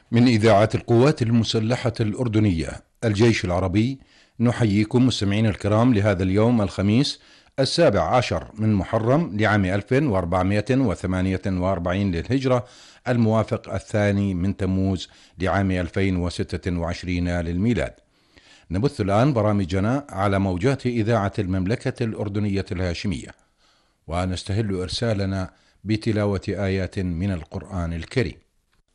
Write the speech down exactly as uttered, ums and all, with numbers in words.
من إذاعة القوات المسلحة الأردنية الجيش العربي، نحييكم مستمعين الكرام لهذا اليوم الخميس السابع عشر من محرم لعام ألف وأربعمائة وثمانية وأربعين للهجرة، الموافق الثاني من تموز لعام ألفين وستة وعشرين للميلاد. نبث الآن برامجنا على موجات إذاعة المملكة الأردنية الهاشمية، ونستهل إرسالنا بتلاوة آيات من القرآن الكريم.